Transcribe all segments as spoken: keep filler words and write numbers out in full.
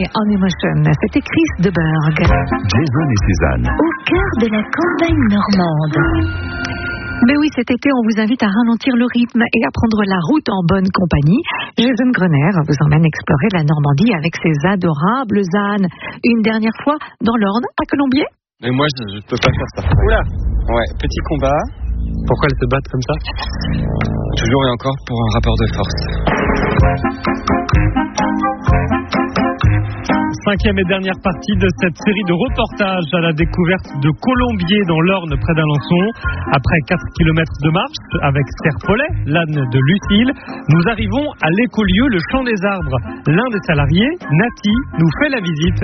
On Emotion. C'était Chris de Berg. Jason et Suzanne. Au cœur de la campagne normande. Mais oui, cet été, on vous invite à ralentir le rythme et à prendre la route en bonne compagnie. Jason Grener vous emmène explorer la Normandie avec ses adorables ânes. Une dernière fois dans l'Orne, à Colombier. Mais moi, je, je peux pas faire ça. Oula. Ouais, petit combat. Pourquoi elles se battent comme ça? Toujours et encore pour un rapport de force. Cinquième et dernière partie de cette série de reportages à la découverte de Colombier dans l'Orne près d'Alençon. Après quatre kilomètres de marche avec Serre-Follet, l'âne de Lucille, nous arrivons à l'écolieu Le Champ des Arbres. L'un des salariés, Nati, nous fait la visite.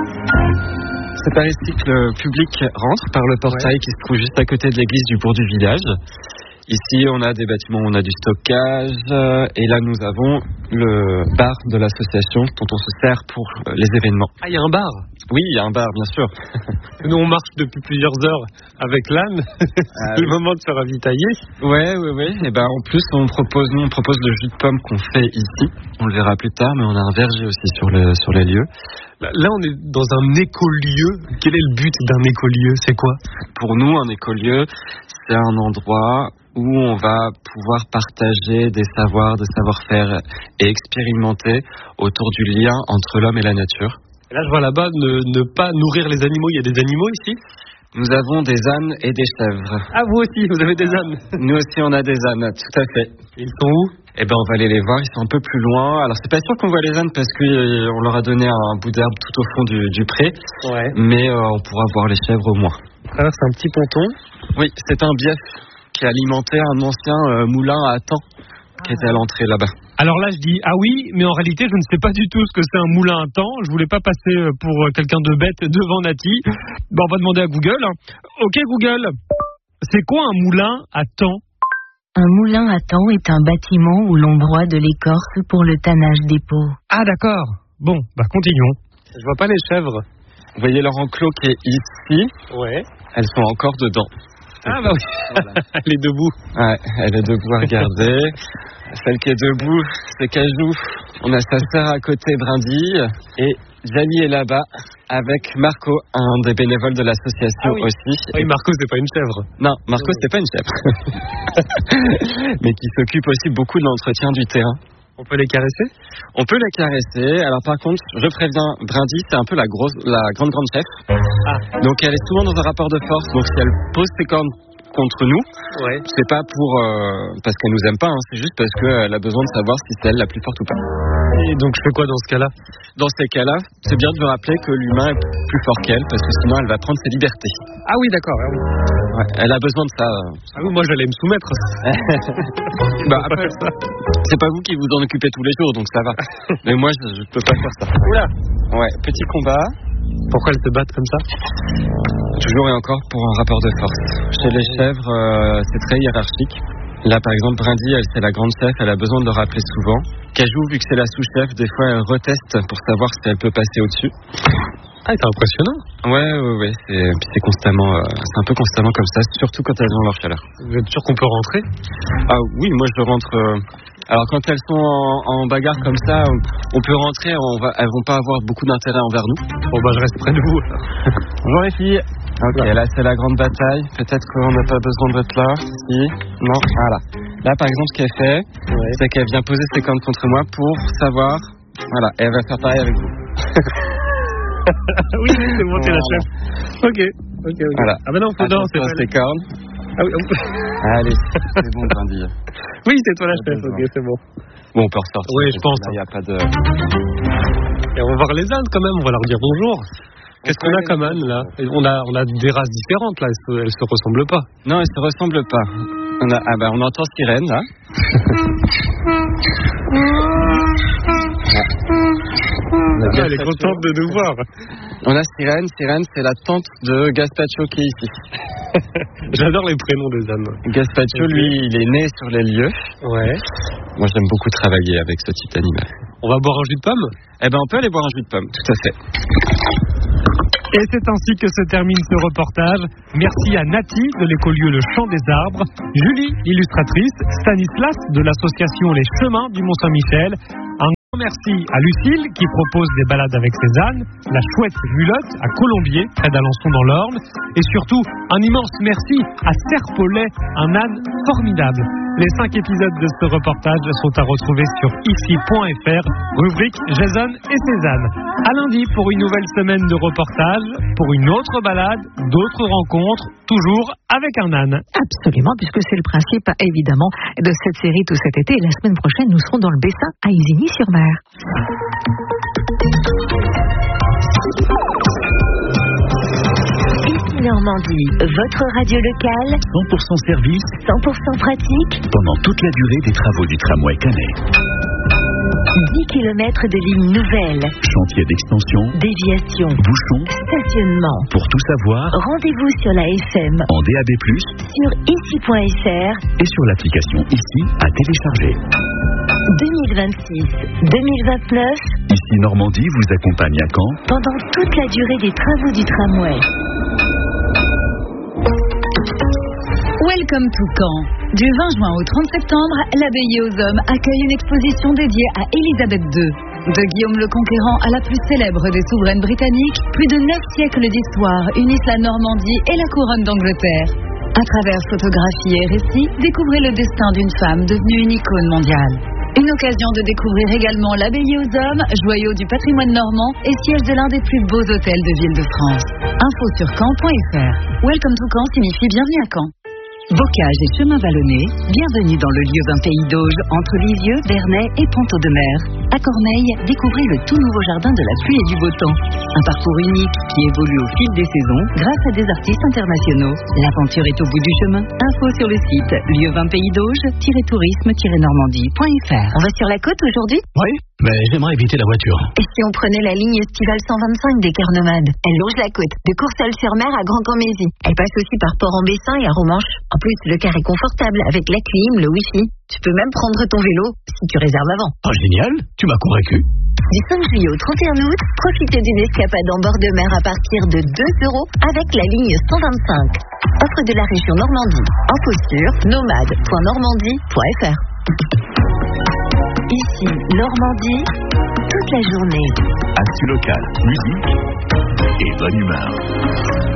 C'est par ici que le public rentre par le portail ouais. qui se trouve juste à côté de l'église du bourg du village. Ici, on a des bâtiments, on a du stockage et là, nous avons le bar de l'association dont on se sert pour les événements. Ah, il y a un bar? Oui, il y a un bar, bien sûr. Nous, on marche depuis plusieurs heures avec l'âne. C'est ah, le oui. moment de se ravitailler. Ouais, ouais, ouais. Et ben, en plus, on propose, nous, on propose le jus de pomme qu'on fait ici. On le verra plus tard, mais on a un verger aussi sur, le, sur les lieux. Là, on est dans un écolieu. Quel est le but d'un écolieu? C'est quoi? Pour nous, un écolieu, c'est un endroit où on va pouvoir partager des savoirs, des savoir-faire et expérimenter autour du lien entre l'homme et la nature. Et là, je vois là-bas, ne, ne pas nourrir les animaux. Il y a des animaux ici? Nous avons des ânes et des chèvres. Ah, vous aussi, vous avez des ânes? Nous aussi, on a des ânes, tout à fait. Ils sont où? Eh ben, on va aller les voir, ils sont un peu plus loin. Alors, c'est pas sûr qu'on voit les ânes parce qu'on leur a donné un bout d'herbe tout au fond du, du pré. Ouais. Mais euh, on pourra voir les chèvres au moins. On traverse un petit ponton. Oui, c'est un bief qui alimentait un ancien euh, moulin à temps qui était à l'entrée là-bas. Alors là, je dis ah oui, mais en réalité, je ne sais pas du tout ce que c'est un moulin à temps. Je voulais pas passer pour quelqu'un de bête devant Nati. Bon, on va demander à Google. Ok, Google, c'est quoi un moulin à temps? Un moulin à temps est un bâtiment où l'on broie de l'écorce pour le tannage des peaux. Ah d'accord. Bon, bah continuons. Je vois pas les chèvres. Vous voyez leur enclos qui est ici? Ouais. Elles sont encore dedans. Ah bah oui, voilà. Elle est debout. Ouais, elle est debout à regarder. Celle qui est debout, c'est Cajou. On a sa sœur à côté, Brindille. Et Jali est là-bas avec Marco, un des bénévoles de l'association ah oui. aussi. Oui, Marco, c'est pas une chèvre. Non, Marco, c'est pas une chèvre. Mais qui s'occupe aussi beaucoup de l'entretien du terrain. On peut les caresser? On peut les caresser. Alors par contre, je préviens, Brindille, c'est un peu la grosse, la grande grande chef. Ah. Donc elle est souvent dans un rapport de force. Donc si elle pose ses cornes contre nous, ouais. c'est pas pour euh, parce qu'elle nous aime pas, hein, c'est juste parce qu'elle a besoin de savoir si c'est elle la plus forte ou pas. Et donc je fais quoi dans ce cas-là? Dans ces cas-là, c'est bien de lui rappeler que l'humain est plus fort qu'elle, parce que sinon elle va prendre ses libertés. Ah oui, d'accord. Ah oui. Ouais, elle a besoin de ça. Ah oui, moi j'allais me soumettre. Bah après, c'est pas vous qui vous en occupez tous les jours, donc ça va. Mais moi, je, je peux pas faire ça. Oula. Ouais, petit combat. Pourquoi elles se battent comme ça? Toujours et encore pour un rapport de force. Chez les chèvres, euh, c'est très hiérarchique. Là, par exemple, Brindille, elle, c'est la grande chef, elle a besoin de le rappeler souvent. Cajou, vu que c'est la sous-chef, des fois, elle reteste pour savoir si elle peut passer au-dessus. Ah, c'est impressionnant. Ouais, ouais, ouais. C'est, c'est constamment, euh, c'est un peu constamment comme ça, surtout quand elles ont leur chaleur. Vous êtes sûr qu'on peut rentrer? Ah oui, moi je rentre. Euh... Alors quand elles sont en, en bagarre comme ça, on peut rentrer, on va, elles vont pas avoir beaucoup d'intérêt envers nous. Bon bah je reste près de vous. Bonjour les filles. Ok, là c'est la grande bataille. Peut-être qu'on n'a pas besoin d'être là. Si, non, voilà. Là par exemple, ce qu'elle fait, ouais. c'est qu'elle vient poser ses cornes contre moi pour savoir. Voilà, et elle va faire pareil avec vous. Oui, c'est bon, t'es la chef. Ok, ok, ok. Voilà. Ah bah non, faut danser. C'est ses cornes. Ah oui. Allez, c'est bon, Brindille. Oui, c'est toi la chef. Ok, c'est bon. Bon, on peut ressortir. Oui, je pense. Il n'y a pas de. Et on va voir les ânes quand même. On va leur dire bonjour. Qu'est-ce qu'on a comme âne là? On a, on a des races différentes là. Elles se, elles se ressemblent pas. Non, elles se ressemblent pas. On a, ah bah, on entend Sirène là. Ah, elle est contente de nous voir. On a Sirène. Sirène, c'est la tante de Gaspacho qui est ici. J'adore les prénoms des ânes. Gaspacho, okay. lui, il est né sur les lieux. Ouais. Moi, j'aime beaucoup travailler avec ce type d'animal. On va boire un jus de pomme? Eh ben, on peut aller boire un jus de pomme, tout à fait. Et c'est ainsi que se termine ce reportage. Merci à Nati de l'écolieu Le Champ des Arbres, Julie, l'illustratrice, Stanislas de l'association Les Chemins du Mont-Saint-Michel, Merci à Lucille qui propose des balades avec ses ânes, la chouette Mulotte à Colombier, près d'Alençon dans l'Orne, et surtout un immense merci à Serpollet, un âne formidable. Les cinq épisodes de ce reportage sont à retrouver sur ici point f r, rubrique Jason et ses ânes. À lundi pour une nouvelle semaine de reportage, pour une autre balade, d'autres rencontres, toujours avec un âne. Absolument, puisque c'est le principe, évidemment, de cette série tout cet été. Et la semaine prochaine, nous serons dans le Bessin à Isigny-sur-Mer. Ici Normandie, votre radio locale, cent pour cent service, cent pour cent pratique, pendant toute la durée des travaux du tramway Canet. dix kilomètres de lignes nouvelles, Chantier d'extension, déviation, bouchons, stationnement. pour tout savoir, Rendez-vous sur la F M, en D A B plus, sur ici point f r et sur l'application Ici à télécharger. deux mille vingt-six deux mille vingt-neuf, Ici Normandie vous accompagne à Caen pendant toute la durée des travaux du tramway. Welcome to Caen. Du vingt juin au trente septembre, l'Abbaye aux Hommes accueille une exposition dédiée à Élisabeth deux. De Guillaume le Conquérant à la plus célèbre des souveraines britanniques, plus de neuf siècles d'histoire unissent la Normandie et la couronne d'Angleterre. À travers photographies et récits, découvrez le destin d'une femme devenue une icône mondiale. Une occasion de découvrir également l'Abbaye aux Hommes, joyau du patrimoine normand et siège de l'un des plus beaux hôtels de ville de France. Info sur caen point f r. Welcome to Caen signifie bienvenue à Caen. Bocage et chemin vallonné, bienvenue dans le lieu d'un pays d'Auge entre Lisieux, Bernay et Ponto-de-Mer. À Corneille, découvrez le tout nouveau jardin de la pluie et du beau temps. Un parcours unique qui évolue au fil des saisons grâce à des artistes internationaux. L'aventure est au bout du chemin. Info sur le site lieu vingt pays d'Auge tourisme normandie point f r. On va sur la côte aujourd'hui? Oui, mais j'aimerais éviter la voiture. Et si on prenait la ligne estivale cent vingt-cinq des Cœurs Nomades? Elle longe la côte, de Courseulles-sur-Mer à Grand-Cammézy. Elle passe aussi par Port-en-Bessin et à Romanche. En plus, le car est confortable avec la clim, le wifi. Tu peux même prendre ton vélo si tu réserves avant. Oh, génial, tu m'as convaincu. Du cinq juillet au trente et un août, profitez d'une escapade en bord de mer à partir de deux euros avec la ligne cent vingt-cinq. Offre de la région Normandie. Info sur nomade point normandie point f r. Ici, Normandie, toute la journée. Actu local, musique et bonne humeur.